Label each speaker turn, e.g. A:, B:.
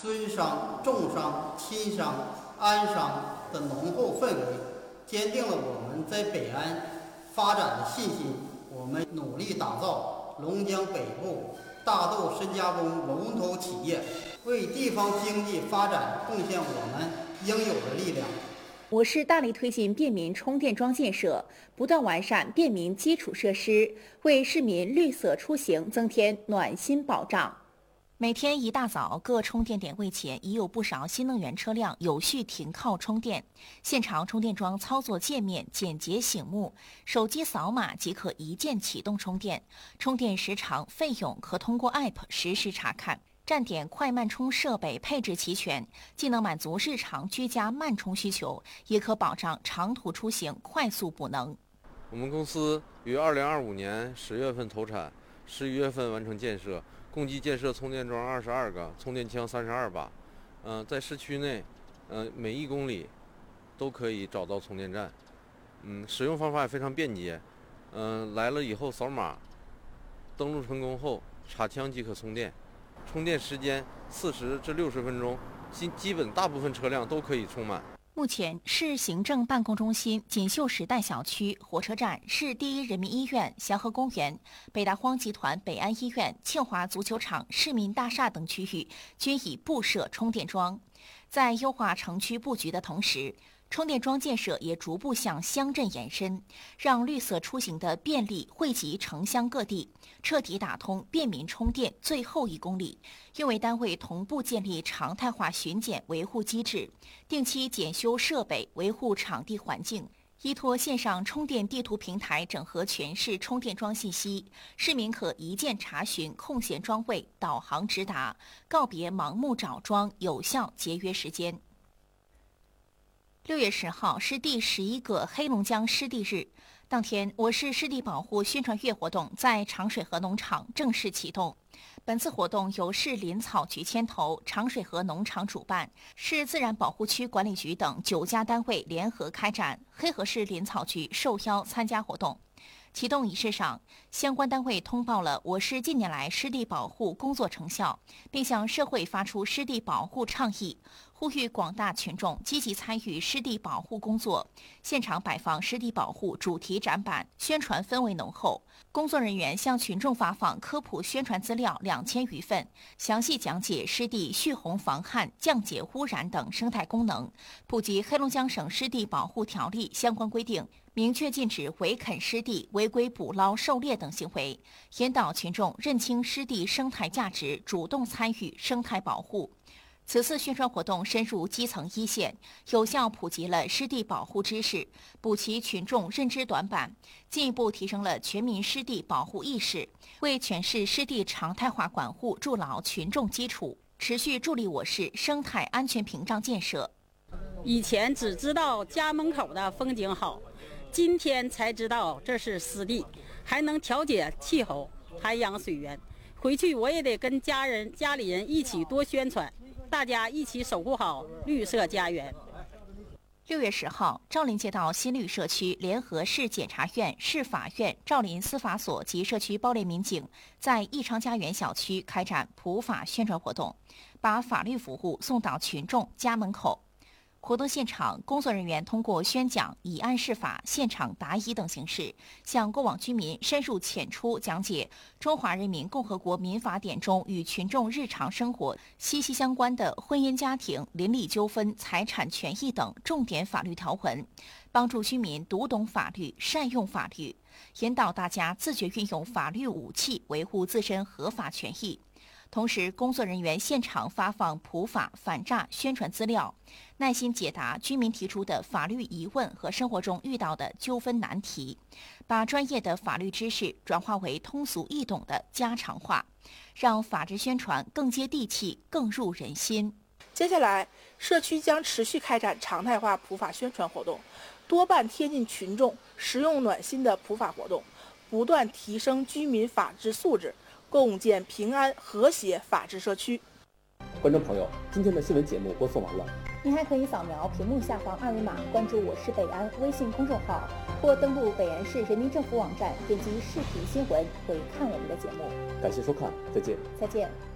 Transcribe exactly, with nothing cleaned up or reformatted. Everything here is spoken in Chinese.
A: 尊商、重商、亲商、安商的浓厚氛围，坚定了我们在北安发展的信心。我们努力打造龙江北部大豆深加工龙头企业，为地方经济发展贡献我们应有的力量。
B: 我市大力推进便民充电桩建设，不断完善便民基础设施，为市民绿色出行增添暖心保障。每天一大早，各充电点位前已有不少新能源车辆有序停靠充电。现场充电桩操作界面简洁醒目，手机扫码即可一键启动充电。充电时长、费用可通过 App 实时查看。站点快慢充设备配置齐全，既能满足日常居家慢充需求，也可保障长途出行快速补能。
C: 我们公司于二零二五年十月份投产，十一月份完成建设，共计建设充电桩二十二个，充电枪三十二把。嗯、呃，在市区内，嗯、呃，每一公里都可以找到充电站。嗯，使用方法也非常便捷。嗯、呃，来了以后扫码，登录成功后插枪即可充电。充电时间四十至六十分钟，基基本大部分车辆都可以充满。
B: 目前，市行政办公中心、锦绣时代小区、火车站、市第一人民医院、祥和公园、北大荒集团北安医院、庆华足球场、市民大厦等区域均已布设充电桩。在优化城区布局的同时，充电桩建设也逐步向乡镇延伸，让绿色出行的便利惠及城乡各地，彻底打通便民充电最后一公里。运维单位同步建立常态化巡检维护机制，定期检修设备，维护场地环境。依托线上充电地图平台整合全市充电桩信息，市民可一键查询空闲桩位，导航直达，告别盲目找桩，有效节约时间。六月十号是第十一个黑龙江湿地日，当天，我市湿地保护宣传月活动在长水河农场正式启动。本次活动由市林草局牵头，长水河农场主办，市自然保护区管理局等九家单位联合开展，黑河市林草局受邀参加活动。启动仪式上，相关单位通报了我市近年来湿地保护工作成效，并向社会发出湿地保护倡议，呼吁广大群众积极参与湿地保护工作。现场摆放湿地保护主题展板，宣传氛围浓厚。工作人员向群众发放科普宣传资料两千余份，详细讲解湿地蓄洪防旱、降解污染等生态功能，普及黑龙江省湿地保护条例相关规定，明确禁止围垦湿地、违规捕捞、狩猎等行为，引导群众认清湿地生态价值，主动参与生态保护。此次宣传活动深入基层一线，有效普及了湿地保护知识，补齐群众认知短板，进一步提升了全民湿地保护意识，为全市湿地常态化管护筑牢群众基础，持续助力我市生态安全屏障建设。
D: 以前只知道家门口的风景好，今天才知道这是湿地，还能调节气候、涵养水源。回去我也得跟家人、家里人一起多宣传，大家一起守护好绿色家园。
B: 六月十号，兆麟街道新绿社区联合市检察院、市法院、兆麟司法所及社区包联民警在益昌家园小区开展普法宣传活动，把法律服务送到群众家门口。活动现场，工作人员通过宣讲、以案释法、现场答疑等形式，向过往居民深入浅出讲解《中华人民共和国民法典》中与群众日常生活息息相关的婚姻家庭、邻里纠纷、财产权益等重点法律条文，帮助居民读懂法律、善用法律，引导大家自觉运用法律武器，维护自身合法权益。同时，工作人员现场发放普法反诈宣传资料，耐心解答居民提出的法律疑问和生活中遇到的纠纷难题，把专业的法律知识转化为通俗易懂的家常话，让法治宣传更接地气、更入人心。
E: 接下来，社区将持续开展常态化普法宣传活动，多办贴近群众、实用暖心的普法活动，不断提升居民法治素质，共建平安和谐法治社区。
F: 观众朋友，今天的新闻节目播送完了，
B: 您还可以扫描屏幕下方二维码关注我市北安微信公众号，或登录北安市人民政府网站，点击视频新闻回看我们的节目。
F: 感谢收看，再见。
B: 再见。